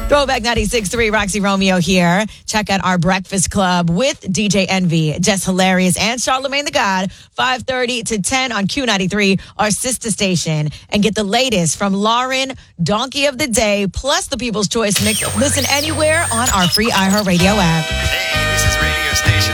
Throwback 96.3, Roxy Romeo here. Check out our Breakfast Club with DJ Envy, Jess Hilarious, and Charlamagne the God, 5:30 to 10 on Q93, our sister station. And get the latest from Lauren, Donkey of the Day, plus the People's Choice Mix. Listen anywhere on our free iHeartRadio app. Hey, this is radio station